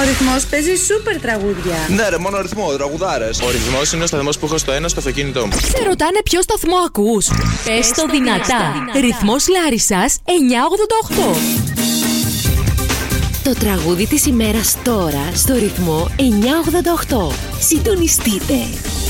ρυθμός παίζει σούπερ τραγούδια. Ναι, ρε, μόνο ρυθμό, τραγουδάρες. Ο ρυθμός είναι ο σταθμός που έχω στο ένα στο αυτοκίνητό μου. Σε ρωτάνε ποιο σταθμό ακούς. Πες το δυνατά. Ρυθμός Λάρισσας 988. Το τραγούδι της ημέρας τώρα στο ρυθμό 988. Συντονιστείτε.